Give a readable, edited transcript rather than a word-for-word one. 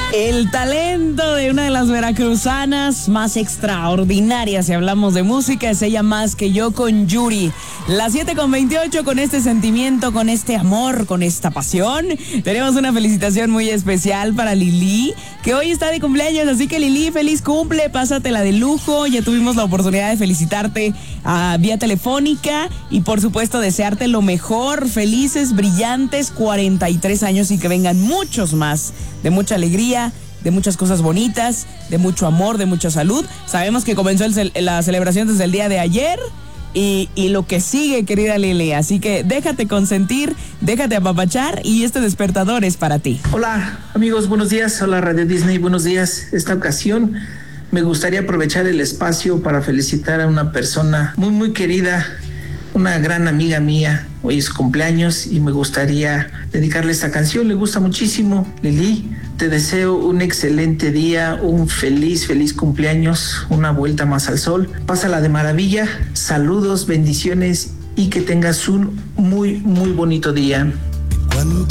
El talento de una de las veracruzanas más extraordinarias, si hablamos de música, es ella Más que Yo con Yuri. Las 7:28, con este sentimiento, con este amor, con esta pasión, tenemos una felicitación muy especial para Lili, que hoy está de cumpleaños. Así que Lili, feliz cumple, pásatela de lujo. Ya tuvimos la oportunidad de felicitarte vía telefónica y por supuesto desearte lo mejor, felices, brillantes 43 años y que vengan muchos más, de mucha alegría, de muchas cosas bonitas, de mucho amor, de mucha salud. Sabemos que comenzó la celebración desde el día de ayer y lo que sigue, querida Lili. Así que déjate consentir, déjate apapachar y este despertador es para ti. Hola amigos, buenos días. Hola Radio Disney, buenos días. Esta ocasión me gustaría aprovechar el espacio para felicitar a una persona muy muy querida, una gran amiga mía. Hoy es su cumpleaños y me gustaría dedicarle esta canción. Le gusta muchísimo. Lili, te deseo un excelente día, un feliz cumpleaños, una vuelta más al sol. Pásala de maravilla. Saludos, bendiciones y que tengas un muy bonito día.